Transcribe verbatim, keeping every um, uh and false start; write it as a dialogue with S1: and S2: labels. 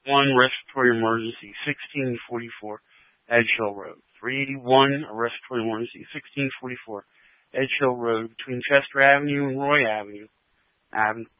S1: one, respiratory emergency, sixteen forty-four Edge Hill Road. three eighty-one, a respiratory emergency, sixteen forty-four Edge Hill Road, between Chester Avenue and Roy Avenue. Um,